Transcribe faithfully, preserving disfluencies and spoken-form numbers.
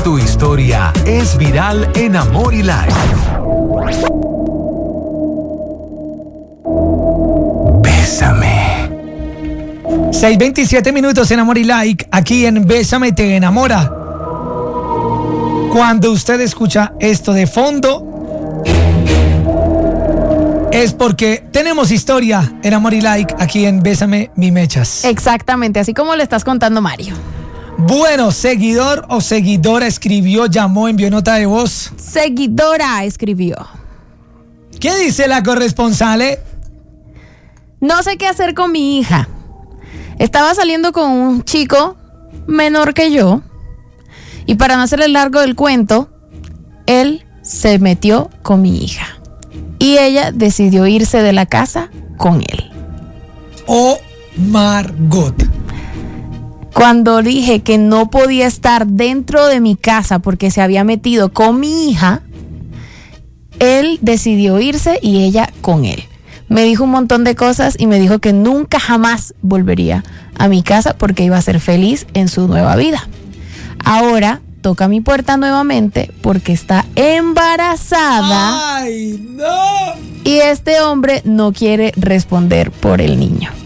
Tu historia es viral en Amor y Like. Bésame. seis veintisiete minutos en Amor y Like, aquí en Bésame te enamora. Cuando usted escucha esto de fondo, es porque tenemos historia en Amor y Like, aquí en Bésame mi mechas. Exactamente, así como le estás contando, Mario. Bueno, seguidor o seguidora escribió, llamó, envió nota de voz. Seguidora escribió. ¿Qué dice la corresponsal? No sé qué hacer con mi hija. Estaba saliendo con un chico menor que yo. Y para no hacerle largo del cuento, él se metió con mi hija. Y ella decidió irse de la casa con él. Oh, Margot. Cuando dije que no podía estar dentro de mi casa porque se había metido con mi hija, él decidió irse y ella con él. Me dijo un montón de cosas y me dijo que nunca jamás volvería a mi casa porque iba a ser feliz en su nueva vida. Ahora toca mi puerta nuevamente porque está embarazada. ¡Ay, no! Y este hombre no quiere responder por el niño.